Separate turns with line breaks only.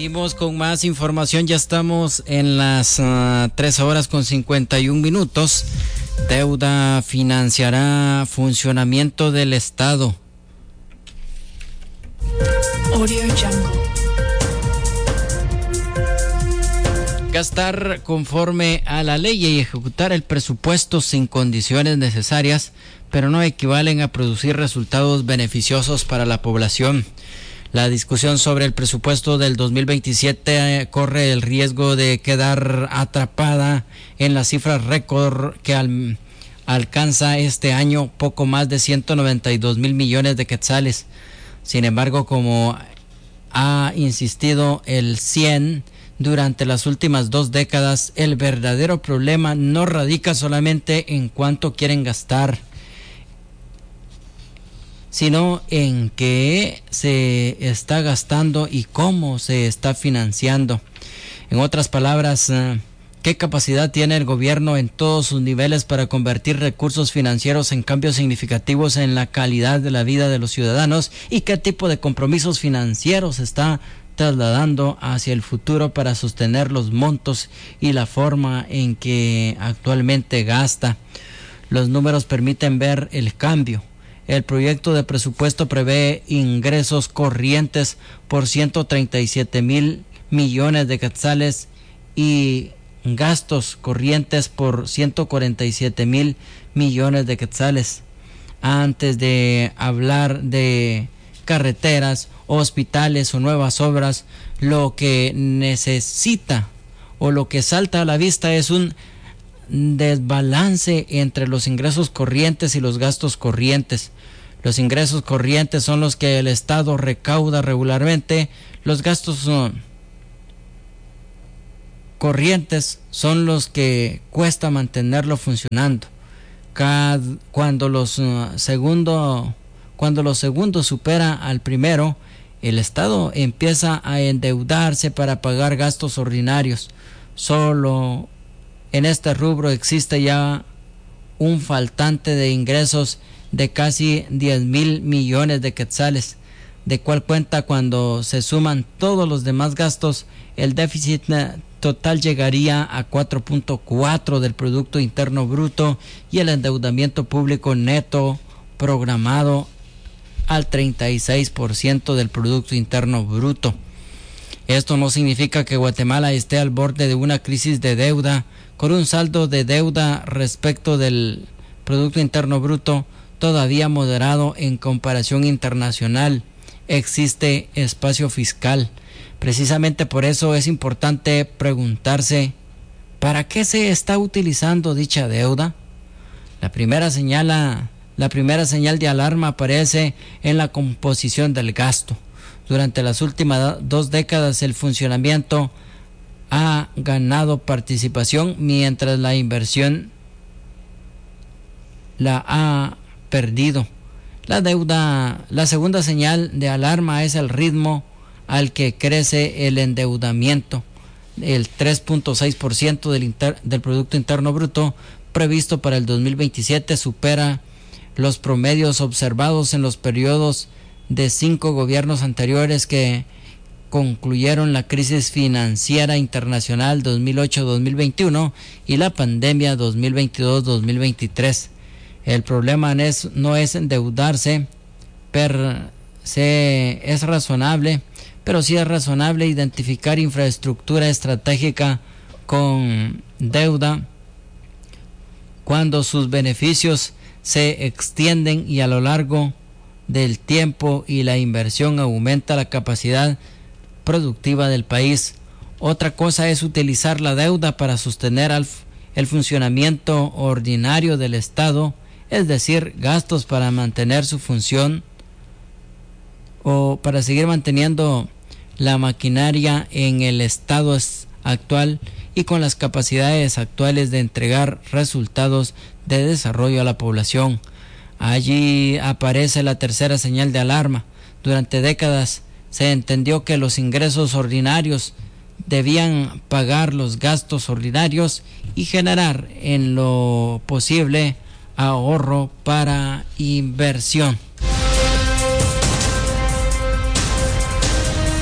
Seguimos con más información, ya estamos en las 3 horas con 51 minutos. Deuda financiará funcionamiento del Estado.
Audio Jungle.
Gastar conforme a la ley y ejecutar el presupuesto sin condiciones necesarias, pero no equivalen a producir resultados beneficiosos para la población. La discusión sobre el presupuesto del 2027 corre el riesgo de quedar atrapada en la cifra récord que alcanza este año poco más de 192,000 millones de quetzales. Sin embargo, como ha insistido el CIEN durante las últimas 2 décadas, el verdadero problema no radica solamente en cuánto quieren gastar, sino en qué se está gastando y cómo se está financiando. En otras palabras, ¿qué capacidad tiene el gobierno en todos sus niveles para convertir recursos financieros en cambios significativos en la calidad de la vida de los ciudadanos? ¿Y qué tipo de compromisos financieros está trasladando hacia el futuro para sostener los montos y la forma en que actualmente gasta? Los números permiten ver el cambio. El proyecto de presupuesto prevé ingresos corrientes por 137,000 millones de quetzales y gastos corrientes por 147,000 millones de quetzales. Antes de hablar de carreteras, hospitales o nuevas obras, lo que necesita o lo que salta a la vista es un desbalance entre los ingresos corrientes y los gastos corrientes. Los ingresos corrientes son los que el Estado recauda regularmente, los gastos corrientes son los que cuesta mantenerlo funcionando. Cuando los segundos supera al primero, el Estado empieza a endeudarse para pagar gastos ordinarios. Solo en este rubro existe ya un faltante de ingresos de casi 10,000 millones de quetzales, de cual cuenta cuando se suman todos los demás gastos, el déficit total llegaría a 4.4 del Producto Interno Bruto y el endeudamiento público neto programado al 36% del Producto Interno Bruto. Esto no significa que Guatemala esté al borde de una crisis de deuda, con un saldo de deuda respecto del Producto Interno Bruto todavía moderado en comparación internacional. Existe espacio fiscal. Precisamente por eso es importante preguntarse, ¿para qué se está utilizando dicha deuda? La primera señal de alarma aparece en la composición del gasto. Durante las últimas 2 décadas el funcionamiento ha ganado participación mientras la inversión la ha perdido. La segunda señal de alarma es el ritmo al que crece el endeudamiento. El 3.6% del Producto Interno Bruto previsto para el 2027 supera los promedios observados en los periodos de 5 gobiernos anteriores que concluyeron la crisis financiera internacional 2008-2021 y la pandemia 2022-2023. El problema no es endeudarse per se, es razonable, pero sí es razonable identificar infraestructura estratégica con deuda cuando sus beneficios se extienden y a lo largo del tiempo y la inversión aumenta la capacidad productiva del país. Otra cosa es utilizar la deuda para sostener el funcionamiento ordinario del Estado, es decir, gastos para mantener su función o para seguir manteniendo la maquinaria en el estado actual y con las capacidades actuales de entregar resultados de desarrollo a la población. Allí aparece la tercera señal de alarma. Durante décadas se entendió que los ingresos ordinarios debían pagar los gastos ordinarios y generar en lo posible ahorro para inversión.